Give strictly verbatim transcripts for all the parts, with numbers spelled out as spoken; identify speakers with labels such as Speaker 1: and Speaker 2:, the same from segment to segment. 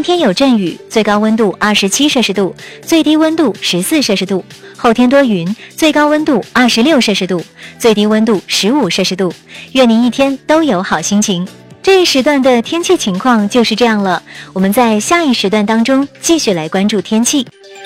Speaker 1: 明天有阵雨，最高温度二十七摄氏度，最低温度十四摄氏度。后天多云，最高温度二十六摄氏度，最低温度十五摄氏度。愿您一天都有好心情。这一时段的天气情况就是这样了，我们在下一时段当中继续来关注天气。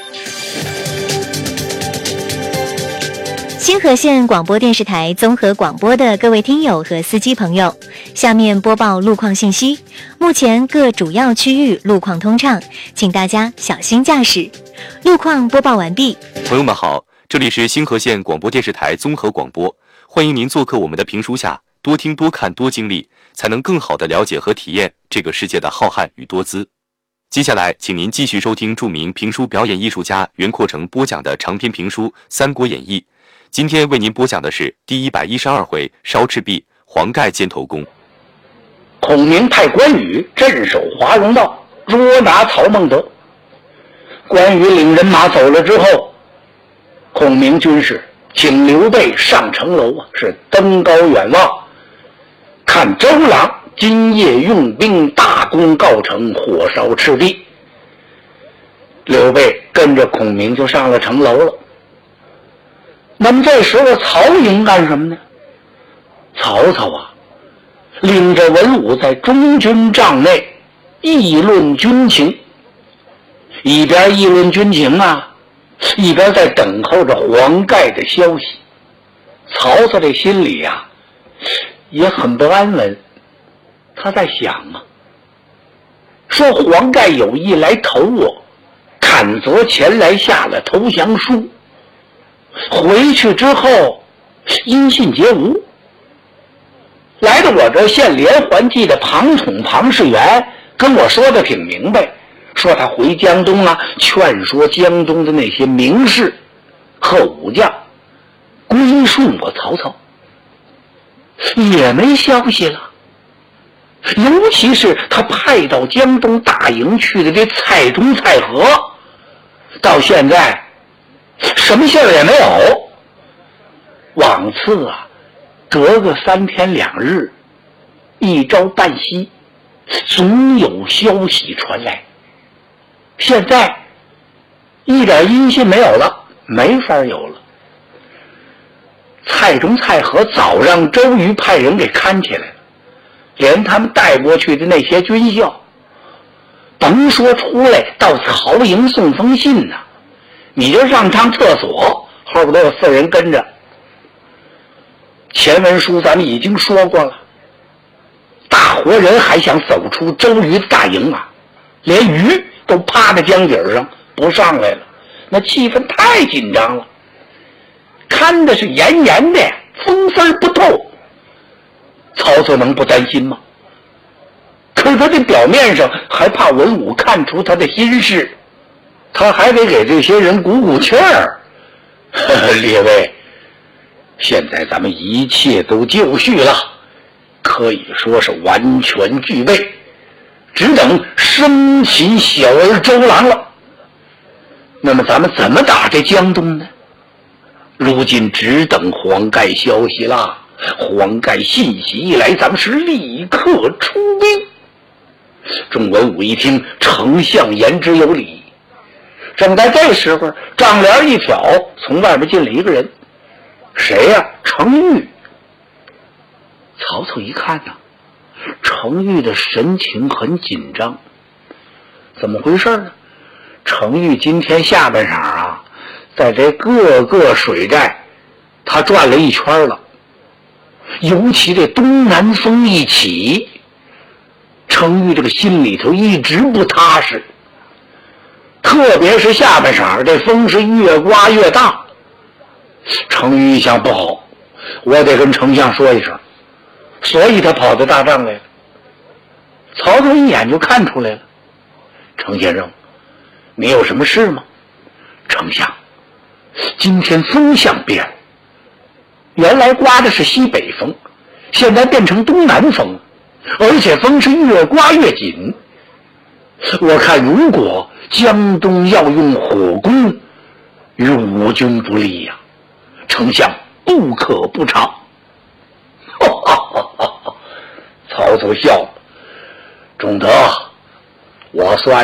Speaker 1: 新河县广播电视台综合广播的各位听友和司机朋友，下面播报路况信息。目前各主要区域路况通畅，请大家小心驾驶。路况播报完毕。
Speaker 2: 朋友们好，这里是新河县广播电视台综合广播，欢迎您做客我们的评书下，多听多看多经历，才能更好地了解和体验这个世界的浩瀚与多姿。接下来请您继续收听著名评书表演艺术家袁阔成播讲的长篇评书《三国演义》。今天为您播讲的是第一百一十二回烧赤壁，黄盖肩头功。
Speaker 3: 孔明派关羽镇守华容道，捉拿曹孟德。关羽领人马走了之后，孔明军士请刘备上城楼啊，是登高远望，看周郎今夜用兵大功告成，火烧赤壁。刘备跟着孔明就上了城楼了。那么这时候曹营干什么呢？曹操啊，领着文武在中军帐内议论军情，一边议论军情啊，一边在等候着黄盖的消息。曹操这心里啊也很不安稳，他在想啊，说黄盖有意来投我，坎泽前来下了投降书，回去之后音信皆无。来到我这献连环计的庞统庞士元跟我说的挺明白，说他回江东啊，劝说江东的那些名士和武将归顺我曹操，也没消息了。尤其是他派到江东大营去的这蔡中、蔡和，到现在什么信儿也没有。往次啊，隔个三天两日，一朝半夕，总有消息传来。现在一点音信没有了，没法有了。蔡中、蔡和早让周瑜派人给看起来了，连他们带过去的那些军校，甭说出来到曹营送封信呢、啊，你就上趟厕所，后边都有四人跟着。前文书咱们已经说过了，大活人还想走出周瑜的大营啊，连鱼都趴在江底上不上来了，那气氛太紧张了，看的是严严的，风丝不透。曹操能不担心吗？可是他这表面上还怕文武看出他的心事，他还得给这些人鼓鼓气儿。列位，现在咱们一切都就绪了，可以说是完全具备，只等生擒小儿周郎了。那么咱们怎么打这江东呢？如今只等黄盖消息啦。黄盖信息一来，咱们是立刻出兵。众文武一听，丞相言之有理。正在这时候，帐帘一挑，从外边进了一个人。谁呀、啊？程昱。曹操一看呢、啊，程昱的神情很紧张。怎么回事呢？程昱今天下半场啊，在这各个水寨他转了一圈了，尤其这东南风一起，程昱这个心里头一直不踏实，特别是下半场这风是越刮越大。程昱一想，不好，我得跟丞相说一声，所以他跑到大帐来了。曹操一眼就看出来了，程先生，你有什么事吗？丞相，今天风向变了，原来刮的是西北风，现在变成东南风，而且风是越刮越紧。我看如果江东要用火攻，与我军不利呀、啊，丞相不可不察。曹操笑了，仲德，我算